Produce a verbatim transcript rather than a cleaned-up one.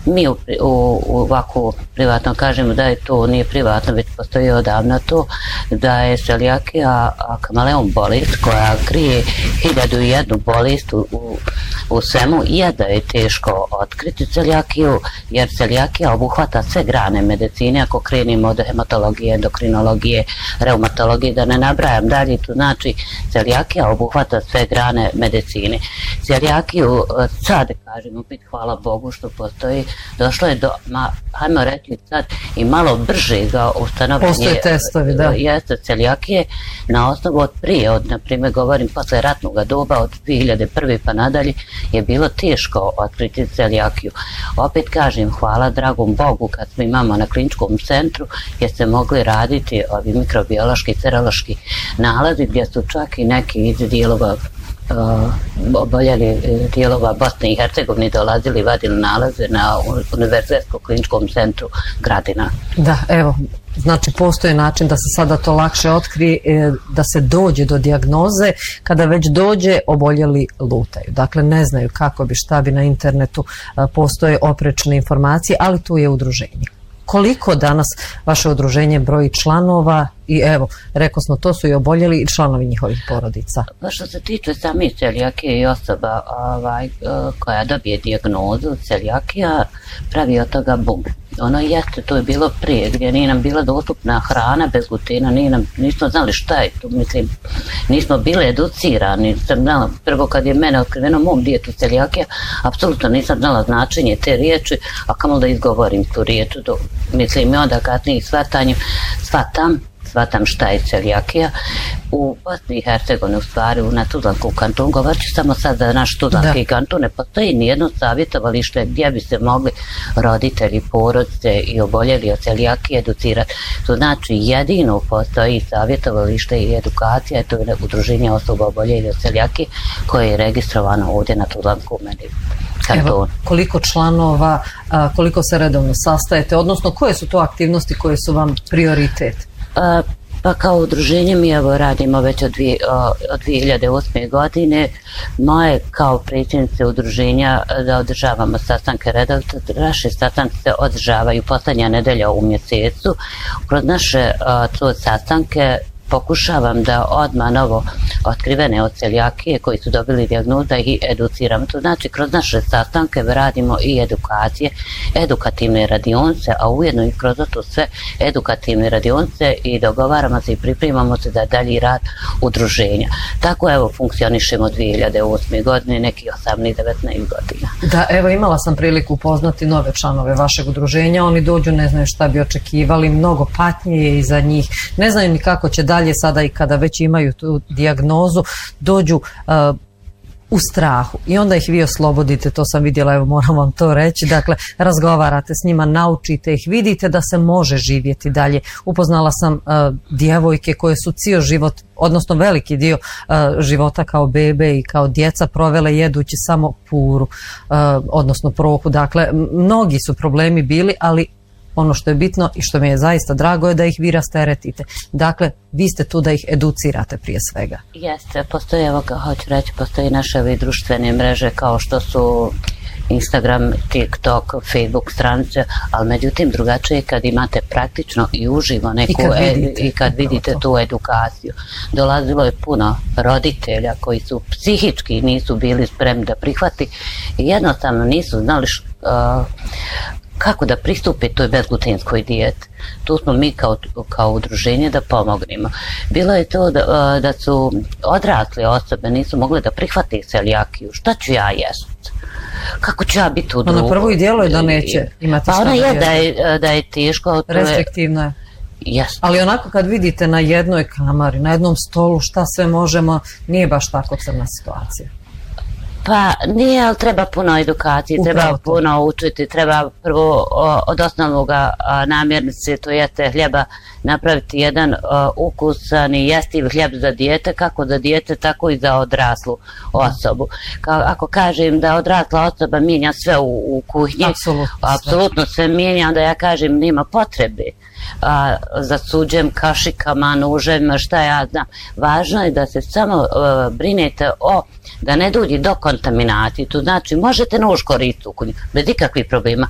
mi u, u, u ovako privatno kažemo da je to nije privatno, već postoji odavno to, da je celijakija kameleon bolest koja krije hiljadu i jednu bolest u, u, u svemu, i da je teško otkriti celijakiju, jer celijakija obuhvata sve grane medicine, ako krenimo od hematologije, endokrinologije, reumatologije, da ne nabrajam dalje, to znači celijakija obuhvata sve grane medicine. Celijakiju sad, kažemo, opet hvala Bogu što postoji, došlo je do, ma, hajmo reći sad, i malo brže ga ustanovljenje. Postoje testovi, da. Jeste celijakije na osnovu od prije, od, na primjer, govorim, posle ratnog doba, od dvije hiljade prve pa nadalje, je bilo teško otkriti celijakiju. Opet kažem, hvala dragom Bogu kad smo imamo na kliničkom centru, gdje se mogli raditi ovi mikrobiološki, serološki nalazi, gdje su čak i neki iz dijelova Uh, oboljeli dijelova Bosne i Hercegovine dolazili, vadili nalaze na Univerzitetskom kliničkom centru Gradina. Da, evo, znači postoji način da se sada to lakše otkrije, da se dođe do dijagnoze, kada već dođe oboljeli lutaju. Dakle, ne znaju kako bi, šta bi, na internetu postoje oprečne informacije, ali tu je udruženje. Koliko danas vaše udruženje broji članova? I evo, rekao smo, to su i oboljeli i članovi njihovih porodica. Pa što se tiče same celijakije i osoba ovaj, koja dobije dijagnozu, celijakija pravi od toga bum. Ono jeste, to je bilo prije, gdje nije nam bila dostupna hrana bez glutena, nije nam, nismo znali šta je to, mislim, nismo bili educirani, sam znala, prvo kad je mene otkriveno mom dijetu celijakija, apsolutno nisam znala značenje te riječi, a kamo da izgovorim tu riječ, do, mislim, i onda kasnije shvatanjem, shvatam, shvatam šta je celijakija. U Bosni i Hercegovini, u stvari, na Tuzlanskom kantonu, govorit ću samo sad za naš Tuzlanski kanton, ne postoji nijedno savjetovalište gdje bi se mogli roditelji, porodice i oboljeli od celijakije educirati. To znači jedino postoji savjetovalište i edukacija, to je udruženje osoba oboljeli od celijakije koje je registrovano ovdje na Tuzlanskom kantonu. Evo, koliko članova, koliko se redovno sastajete, odnosno koje su to aktivnosti koje su vam prioritet? Pa, pa kao udruženje mi evo radimo već od, dvije, od dvije hiljade osme godine. Moje kao predsjednice udruženja da održavamo sastanke redovito. Naše sastanke se održavaju posljednja nedelja u mjesecu. Kroz naše to sastanke pokušavam da odmah novo otkrivene od celijakije koji su dobili dijagnozu da ih educiramo. To znači kroz naše sastanke radimo i edukacije, edukativne radionice, a ujedno i kroz to sve edukativne radionice i dogovaramo se i pripremamo se da dalji rad udruženja. Tako evo funkcionišemo od dvije hiljade osme godine, neki osamnaest devetnaest godina. Da, evo imala sam priliku upoznati nove članove vašeg udruženja, oni dođu, ne znaju šta bi očekivali, mnogo patnje je iza njih, ne znaju ni kako će dalje sada i kada već imaju tu dijagnozu, dođu uh, u strahu i onda ih vi oslobodite, to sam vidjela, evo moram vam to reći, dakle razgovarate s njima, naučite ih, vidite da se može živjeti dalje. Upoznala sam uh, djevojke koje su cijel život, odnosno veliki dio uh, života kao bebe i kao djeca provele jedući samo puru, uh, odnosno prohu, dakle mnogi su problemi bili, ali ono što je bitno i što mi je zaista drago je da ih vi rasteretite. Dakle, vi ste tu da ih educirate prije svega. Jeste, postoje, evo ga hoću reći, postoje naše društvene mreže kao što su Instagram, TikTok, Facebook stranice, ali međutim drugačije kad imate praktično i uživo neku, i kad vidite, e, i kad vidite tu edukaciju. Dolazilo je puno roditelja koji su psihički nisu bili spremni da prihvati i jednostavno nisu znali š, uh, kako da pristupe toj bezglutenskoj dijeti. Tu smo mi kao, kao udruženje da pomognemo. Bilo je to da, da su odrasle osobe nisu mogle da prihvate celijakiju. Šta ću ja jest? Kako ću ja biti u drugu? Ono prvo i djelo je da neće imati pa šta ona da je da je, da je teško. Restriktivno je. Yes. Ali onako kad vidite na jednoj kamari, na jednom stolu šta sve možemo, nije baš tako crna situacija. Pa nije, ali treba puno edukacije, Upravo treba to. puno učiti, treba prvo o, od osnovnog namirnice, to jeste hljeba, napraviti jedan o, ukusan i jestiv hljeb za dijete, kako za dijete, tako i za odraslu osobu. Ka, ako kažem da odrasla osoba mijenja sve u, u kuhinji, apsolutno, apsolutno sve mijenja, onda ja kažem nema potrebe a, za suđem, kašikama, noževima, šta ja znam. Važno je da se samo a, brinete o da ne dođe do kontaminacije. To znači možete nož koristiti u kuhinji bez ikakvih problema,